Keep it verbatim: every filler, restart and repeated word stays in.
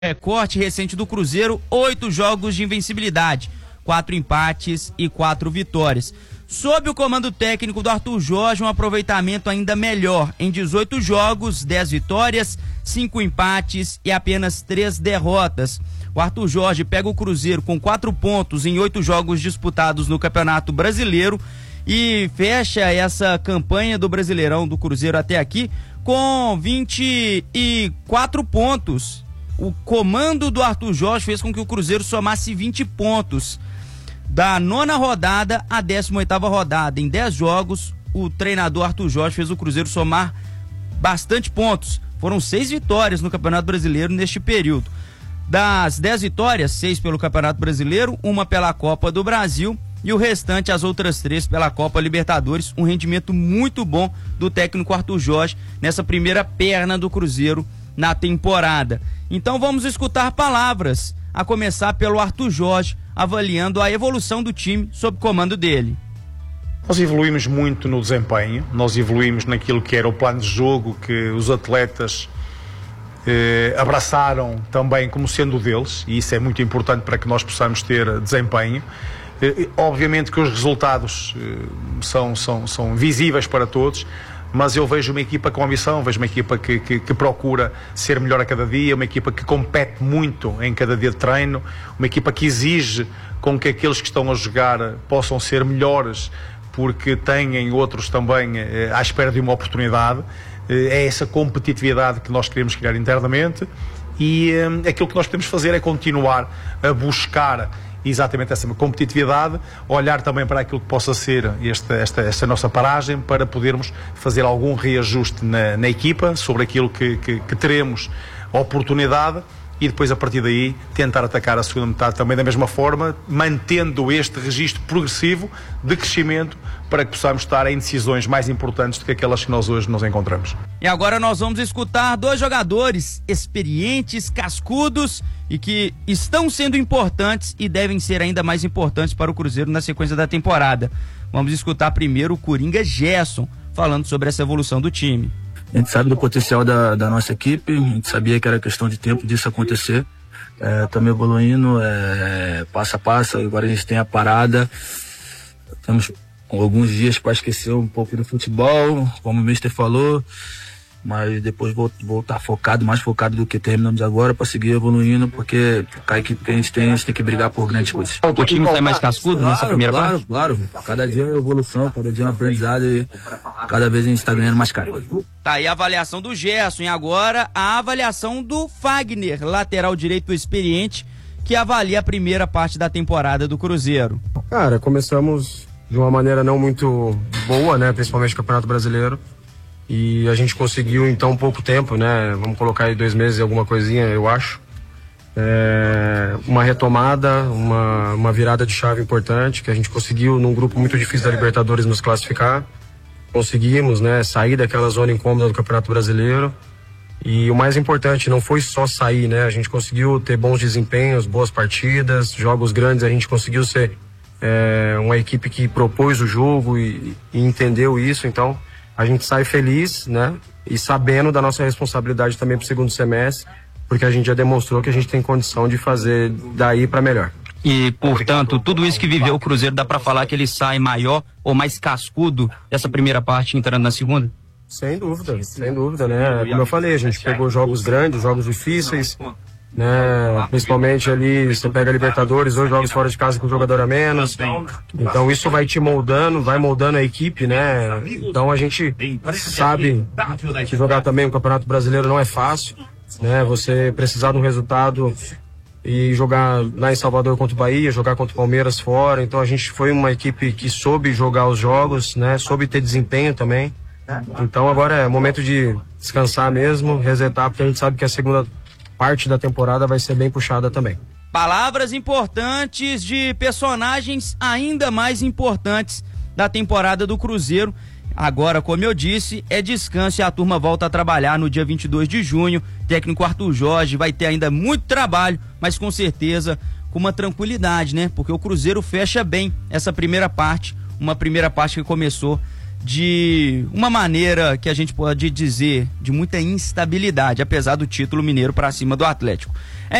Recorte recente do Cruzeiro, oito jogos de invencibilidade, quatro empates e quatro vitórias. Sob o comando técnico do Arthur Jorge, um aproveitamento ainda melhor. Em dezoito jogos, dez vitórias, cinco empates e apenas três derrotas. O Arthur Jorge pega o Cruzeiro com quatro pontos em oito jogos disputados no Campeonato Brasileiro e fecha essa campanha do Brasileirão do Cruzeiro até aqui com vinte e quatro pontos. O comando do Arthur Jorge fez com que o Cruzeiro somasse vinte pontos. Da nona rodada à décima oitava rodada, em dez jogos, o treinador Arthur Jorge fez o Cruzeiro somar bastante pontos. Foram seis vitórias no Campeonato Brasileiro neste período. Das dez vitórias, seis pelo Campeonato Brasileiro, uma pela Copa do Brasil e o restante, as outras três, pela Copa Libertadores. Um rendimento muito bom do técnico Arthur Jorge nessa primeira perna do Cruzeiro na temporada. Então vamos escutar palavras, a começar pelo Arthur Jorge, avaliando a evolução do time sob comando dele. Nós evoluímos muito no desempenho, nós evoluímos naquilo que era o plano de jogo que os atletas eh, abraçaram também como sendo deles, e isso é muito importante para que nós possamos ter desempenho. Eh, obviamente que os resultados eh, são, são, são visíveis para todos, mas eu vejo uma equipa com ambição, vejo uma equipa que, que, que procura ser melhor a cada dia, uma equipa que compete muito em cada dia de treino, uma equipa que exige com que aqueles que estão a jogar possam ser melhores, porque têm outros também eh, à espera de uma oportunidade. Eh, é essa competitividade que nós queremos criar internamente e eh, aquilo que nós podemos fazer é continuar a buscar exatamente essa competitividade, olhar também para aquilo que possa ser esta, esta, esta nossa paragem, para podermos fazer algum reajuste na, na equipa sobre aquilo que, que, que teremos oportunidade e depois a partir daí tentar atacar a segunda metade também da mesma forma, mantendo este registro progressivo de crescimento para que possamos estar em decisões mais importantes do que aquelas que nós hoje nos encontramos. E agora nós vamos escutar dois jogadores experientes, cascudos e que estão sendo importantes e devem ser ainda mais importantes para o Cruzeiro na sequência da temporada. Vamos escutar primeiro o Coringa Gerson falando sobre essa evolução do time. A gente sabe do potencial da, da nossa equipe, a gente sabia que era questão de tempo disso acontecer. Estamos é, evoluindo é, passo a passo, agora a gente tem a parada. Temos alguns dias para esquecer um pouco do futebol, como o mister falou, mas depois vou voltar focado, mais focado do que terminamos agora, para seguir evoluindo, porque a equipe que a gente tem, a gente tem que brigar por grandes coisas. O time sai mais cascudo claro, nessa primeira claro, parte? Claro, claro. Cada dia é uma evolução, cada dia é um aprendizado e cada vez a gente está ganhando mais cara. Tá aí a avaliação do Gerson e agora a avaliação do Fagner, lateral direito experiente, que avalia a primeira parte da temporada do Cruzeiro. Cara, começamos de uma maneira não muito boa, né, principalmente no Campeonato Brasileiro. E a gente conseguiu em tão pouco tempo, né? Vamos colocar aí dois meses e alguma coisinha, eu acho. É, uma retomada, uma, uma virada de chave importante, que a gente conseguiu num grupo muito difícil da Libertadores nos classificar. Conseguimos, né, sair daquela zona incômoda do Campeonato Brasileiro. E o mais importante, não foi só sair, né? A gente conseguiu ter bons desempenhos, boas partidas, jogos grandes, a gente conseguiu ser é, uma equipe que propôs o jogo e, e entendeu isso, então a gente sai feliz, né? E sabendo da nossa responsabilidade também para o segundo semestre, porque a gente já demonstrou que a gente tem condição de fazer daí para melhor. E, portanto, tudo isso que viveu o Cruzeiro, dá para falar que ele sai maior ou mais cascudo dessa primeira parte entrando na segunda? Sem dúvida, sem dúvida, né? Como eu falei, a gente pegou jogos grandes, jogos difíceis, né? Principalmente ali, você pega a Libertadores, dois jogos fora de casa com um jogador a menos. Então isso vai te moldando, vai moldando a equipe, né? Então a gente sabe que jogar também o Campeonato Brasileiro não é fácil, né? Você precisar de um resultado e jogar lá em Salvador contra o Bahia, jogar contra o Palmeiras fora. Então a gente foi uma equipe que soube jogar os jogos, né? Soube ter desempenho também. Então agora é momento de descansar mesmo, resetar, porque a gente sabe que a segunda parte da temporada vai ser bem puxada também. Palavras importantes de personagens ainda mais importantes da temporada do Cruzeiro. Agora, como eu disse, é descanso e a turma volta a trabalhar no dia vinte e dois de junho. Técnico Arthur Jorge vai ter ainda muito trabalho, mas com certeza com uma tranquilidade, né? Porque o Cruzeiro fecha bem essa primeira parte, uma primeira parte que começou de uma maneira que a gente pode dizer de muita instabilidade, apesar do título mineiro para cima do Atlético.